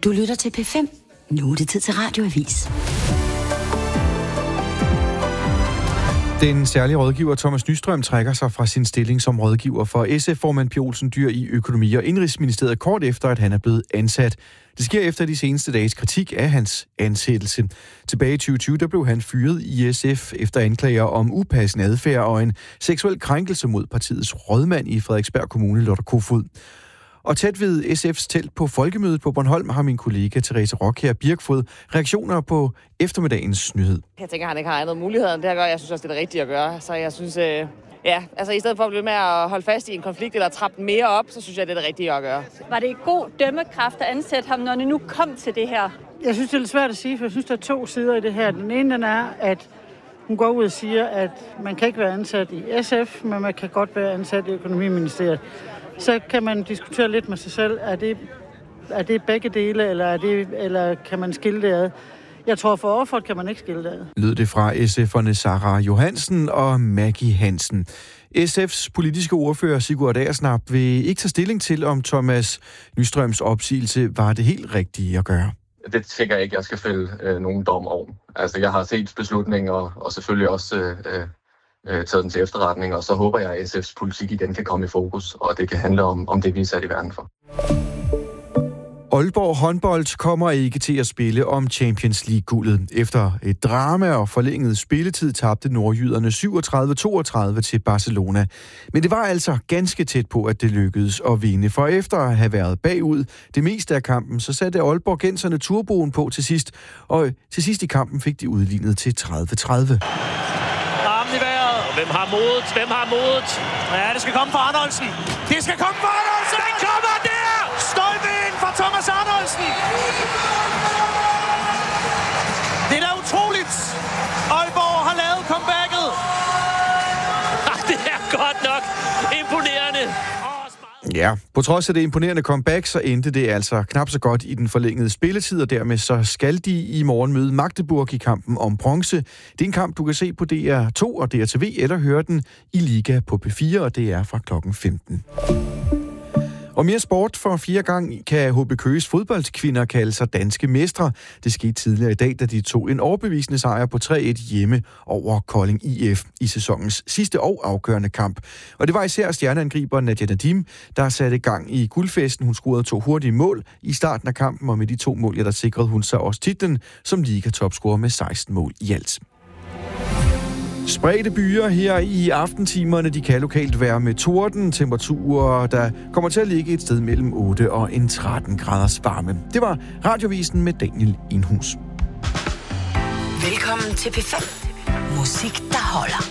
Du lytter til P5. Nu er det tid til Radioavis. Den særlige rådgiver Thomas Nystrøm trækker sig fra sin stilling som rådgiver for SF-formand Pia Olsen Dyhr i Økonomi- og Indenrigsministeriet kort efter, at han er blevet ansat. Det sker efter de seneste dages kritik af hans ansættelse. Tilbage i 2020 der blev han fyret i SF efter anklager om upassende adfærd og en seksuel krænkelse mod partiets rådmand i Frederiksberg Kommune, Lotte Kofod. Og tæt ved SF's telt på Folkemødet på Bornholm har min kollega Therese Rockher Birk fået reaktioner på eftermiddagens nyhed. Jeg tænker, at han ikke har andet muligheder end det at gøre. Jeg synes også, det er det rigtige at gøre. Så jeg synes, i stedet for at blive med at holde fast i en konflikt eller trappe den mere op, så synes jeg, det er det rigtige at gøre. Var det god dømmekraft at ansætte ham, når det nu kom til det her? Jeg synes, det er lidt svært at sige, for jeg synes, der er to sider i det her. Den ene den er, at hun går ud og siger, at man kan ikke være ansat i SF, men man kan godt være ansat i Økonomiministeriet. Så kan man diskutere lidt med sig selv, er det begge dele, eller kan man skille det ad? Jeg tror, for offeret kan man ikke skille det ad. Lød det fra SF'erne Sarah Johansen og Maggie Hansen. SF's politiske ordfører Sigurd Agersnap vil ikke tage stilling til, om Thomas Nystrøms opsigelse var det helt rigtige at gøre. Det tænker jeg ikke, jeg skal fælde nogen dom over. Altså, jeg har set beslutningen og selvfølgelig også taget den til efterretning, og så håber jeg, at SF's politik igen kan komme i fokus, og det kan handle om det, vi er sat i verden for. Aalborg håndbold kommer ikke til at spille om Champions League-guldet. Efter et drama og forlænget spilletid tabte nordjyderne 37-32 til Barcelona. Men det var altså ganske tæt på, at det lykkedes at vinde. For efter at have været bagud det meste af kampen, så satte Aalborg-genserne turboen på til sidst. Og til sidst i kampen fik de udlignet til 30-30. Armen i vejret. Hvem har modet? Ja, det skal komme fra Arnoldsen. Det kommer der! Stolpe ind fra Thomas Arnoldsen. Det er da utroligt. Aalborg har lavet comebacket. Det er godt nok imponerende. Ja, på trods af det imponerende comeback, så endte det altså knap så godt i den forlængede spilletid, og dermed så skal de i morgen møde Magdeburg i kampen om bronze. Det er en kamp, du kan se på DR2 og DRTV, eller høre den i Liga på P4, og det er fra klokken 15. Og mere sport for 4 gang kan HB Køges fodboldkvinder kalde sig danske mestre. Det skete tidligere i dag, da de tog en overbevisende sejr på 3-1 hjemme over Kolding IF i sæsonens sidste og afgørende kamp. Og det var især stjerneangriber Nadia Nadim, der satte gang i guldfesten. Hun scorede 2 hurtige mål i starten af kampen, og med de 2 mål, der sikrede hun sig også titlen som ligatopscorer med 16 mål i alt. Spredte byer her i aftentimerne, de kan lokalt være med torden, temperaturer, der kommer til at ligge et sted mellem 8 og 13 graders varme. Det var Radiovisen med Daniel Enhus. Velkommen til P5. Musik, der holder.